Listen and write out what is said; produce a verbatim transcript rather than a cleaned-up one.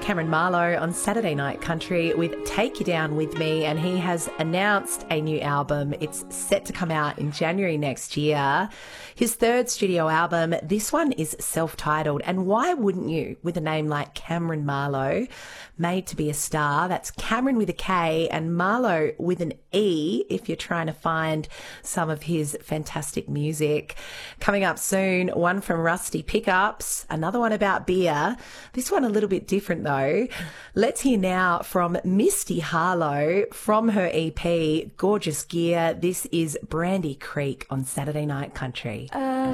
Cameron Marlowe on Saturday Night Country with Take You Down With Me, and he has announced a new album. It's set to come out in January next year. His third studio album, this one is self-titled, and why wouldn't you with a name like Cameron Marlowe, made to be a star? That's Cameron with a K and Marlowe with an E if you're trying to find some of his fantastic music. Coming up soon, one from Rusty Pickups, another one about beer. This one a little bit different though. Let's hear now from Misty Harlow from her E P, Gorgeous Gear. This is Brandy Creek on Saturday Night Country. Uh,